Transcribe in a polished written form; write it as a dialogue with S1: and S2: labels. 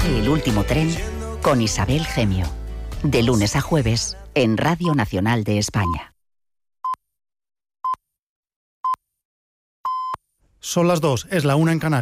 S1: Coge el último tren con Isabel Gemio. De lunes a jueves en Radio Nacional de España.
S2: Son las 2, es la 1 en Canarias.